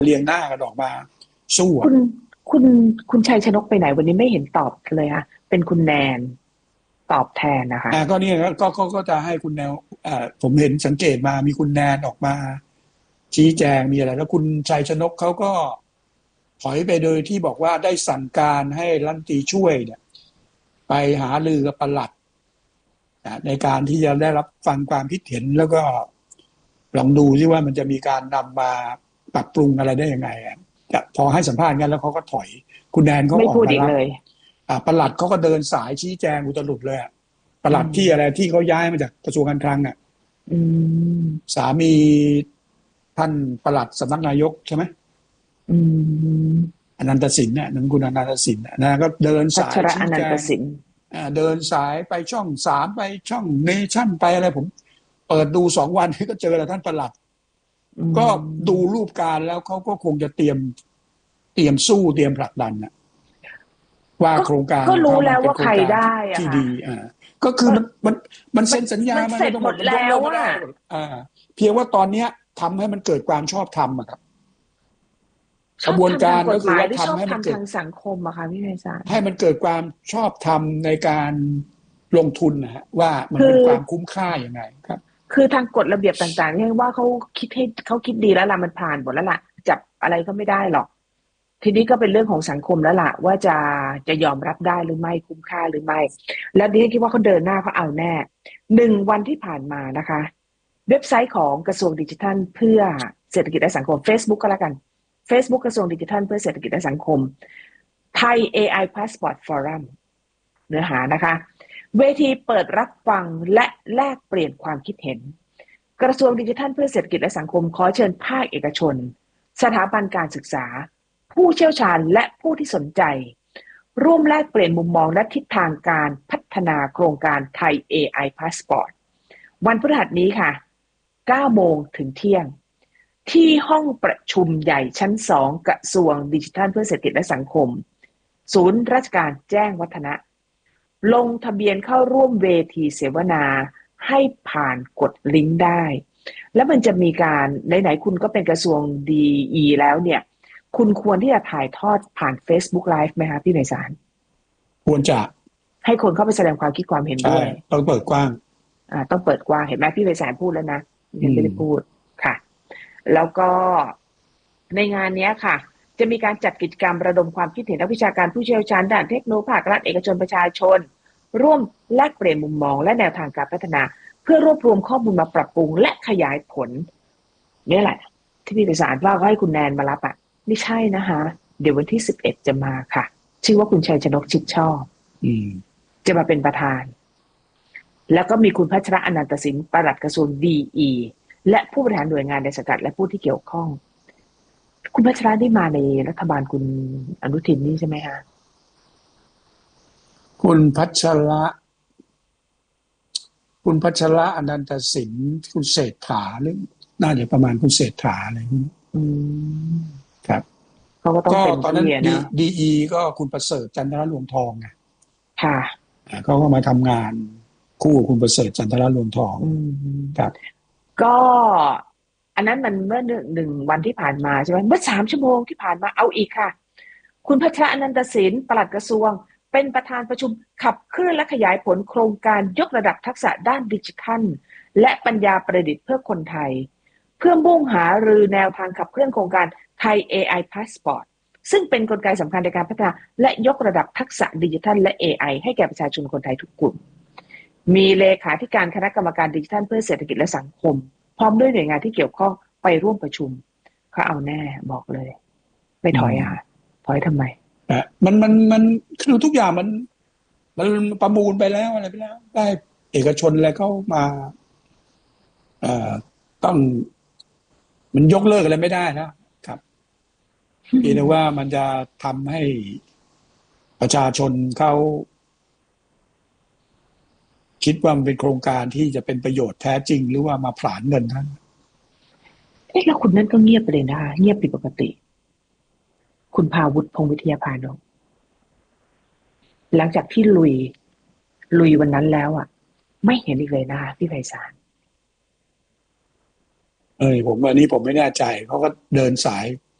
เรียงหน้ากันออกมาสู้คุณคุณคุณชัยชนกไปไหนวันนี้ไม่เห็นตอบเลยค่ะเป็นคุณแนนตอบแทนนะคะก็เนี่ยก็จะให้คุณแนวผมเห็นสังเกตมามีคุณแนนออกมาชี้แจงมีอะไรแล้วคุณชัยชนกเขาก็ถอยไปโดยที่บอกว่าได้สั่งการให้รัฐมนตรีช่วยเนี่ยไปหารือกับปลัดในการที่จะได้รับฟังความคิดเห็นแล้วก็ลองดูซิว่ามันจะมีการนำมาปรับปรุงอะไรได้ยังไงพอให้สัมภาษณ์กันแล้วเขาก็ถอยคุณแนนเขาไม่ออกพูดมารับอีกเลยปลัดเขาก็เดินสายชี้แจงอุตลุดเลยปลัดที่อะไรที่เขาย้ายมาจากกระทรวงการคลังสามีท่านปลัดสำนักนายกใช่ไหมอนันตสินเนี่ยนั่นคุณอนันตสินนะก็เดินสายชี้แจงเดินสายไปช่อง3ไปช่องเนชั่นไปอะไรผมเปิดดู2 วันก็เจอแล้วท่านปลัดก็ดูรูปการแล้วเขาก็คงจะเตรียมสู้เตรียมผลักดันนะว่าโครงการก็รู้แล้วว่าใครได้ที่ดีก็คือมันเซ็นสัญญามันเสร็จหมดแล้วว่าเพียงว่าตอนเนี้ยทำให้มันเกิดความชอบธรรมครับกระบวนการก็คือว่าทำให้มันเกิดทางสังคมอะค่ะพี่ไพศาลให้มันเกิดความชอบธรรมในการลงทุนนะฮะว่ามันเป็นความคุ้มค่าอย่างไรครับคือทางกฎระเบียบต่างๆเนี่ยว่าเขาคิดดีแล้วล่ะมันผ่านหมดแล้วล่ะจับอะไรก็ไม่ได้หรอกทีนี้ก็เป็นเรื่องของสังคมแล้วล่ะว่าจะยอมรับได้หรือไม่คุ้มค่าหรือไม่แล้วดิฉันคิดว่าเขาเดินหน้าเขาเอาแน่1 วันที่ผ่านมานะคะเว็บไซต์ของกระทรวงดิจิทัลเพื่อเศรษฐกิจและสังคม Facebook ก็แล้วกัน Facebook กระทรวงดิจิทัลเพื่อเศรษฐกิจและสังคมไทย AI Passport Forum เนื้อหานะคะเวทีเปิดรับฟังและแลกเปลี่ยนความคิดเห็นกระทรวงดิจิทัลเพื่อเศรษฐกิจและสังคมขอเชิญภาคเอกชนสถาบันการศึกษาผู้เชี่ยวชาญและผู้ที่สนใจร่วมแลกเปลี่ยนมุมมองและทิศทางการพัฒนาโครงการไทย AI Passport วันพฤหัสนี้ค่ะ 9 โมงถึงเที่ยงที่ห้องประชุมใหญ่ชั้น 2 กระทรวงดิจิทัลเพื่อเศรษฐกิจและสังคมศูนย์ราชการแจ้งวัฒนะลงทะเบียนเข้าร่วมเวทีเสวนาให้ผ่านกดลิงก์ได้แล้วมันจะมีการไหนๆคุณก็เป็นกระทรวงดีแล้วเนี่ยคุณควรที่จะถ่ายทอดผ่าน Facebook Live ไหมคะพี่ไพศาลควรจะให้คนเข้าไปแสดงความคิดความเห็นด้วยต้องเปิดกว้างต้องเปิดกว้างเห็นไหมพี่ไพศาลพูดแล้วนะยังไม่ได้พูดค่ะแล้วก็ในงานนี้ค่ะจะมีการจัดกิจกรรมระดมความคิดเห็นนักวิชาการผู้เชี่ยวชาญด้านเทคโนโลยีภาครัฐเอกชนประชาชนร่วมแลกเปลี่ยนมุมมองและแนวทางการพัฒนาเพื่อรวบรวมข้อมูลมาปรับปรุงและขยายผลนี่แหละที่พี่ไพศาลว่าก็ให้คุณแนนมารับไม่ใช่นะคะเดี๋ยววันที่11จะมาค่ะชื่อว่าคุณชัยชนกชิดชอบจะมาเป็นประธานแล้วก็มีคุณพัชระอนันตสินปลัดกระทรวงดีและผู้บริหารหน่วยงานในสังกัดและผู้ที่เกี่ยวข้องคุณพัชระได้มาในรัฐบาลคุณอนุทินนี่ใช่ไหมคะคุณพัชระอนันตสินคุณเศรษฐาหรือน่าจะประมาณคุณเศรษฐาอะไรพวกนี้ครับเขาก็ต้องเป็นตอนนั้นดีก็คุณประเสริฐจันทรรวงทองไงค่ะเขาก็มาทำงานคู่กับคุณประเสริฐจันทรรวงทองครับก็อันนั้นมันเมื่อ1 วันที่ผ่านมาใช่ไหมเมื่อ3 ชั่วโมงที่ผ่านมาเอาอีกค่ะคุณพัชระอนันตศิลป์ปลัดกระทรวงเป็นประธานประชุมขับเคลื่อนและขยายผลโครงการยกระดับทักษะด้านดิจิทัลและปัญญาประดิษฐ์เพื่อคนไทยเพื่อมุ่งหารือแนวทางขับเคลื่อนโครงการไทย AI Passport ซึ่งเป็นกลไกสำคัญในการพัฒนาและยกระดับทักษะดิจิทัลและ AI ให้แก่ประชาชนคนไทยทุกกลุ่มมีเลขาธิการคณะกรรมการดิจิทัลเพื่อเศรษฐกิจและสังคมพร้อมด้วยหน่วยงานที่เกี่ยวข้องไปร่วมประชุมเขาเอาแน่บอกเลยไม่ถอยถอยทำไมมันคือทุกอย่างมันประมูลไปแล้วอะไรไปแล้วได้เอกชนอะไรเข้ามาต้องมันยกเลิกอะไรไม่ได้นะครับเพียงแต่ว่ามันจะทำให้ประชาชนเขาคิดว่ามันเป็นโครงการที่จะเป็นประโยชน์แท้จริงหรือว่ามาผลาญเงินท่านแล้วคุณนั่นก็เงียบไปเลยนะคะเงียบผิดปกติคุณภาวุฒิพงษ์วิทยาพานนท์หลังจากที่ลุยวันนั้นแล้วไม่เห็นอีกเลยนะคะพี่ไพศาลผมอันนี้ผมไม่แน่ใจเขาก็เดินสาย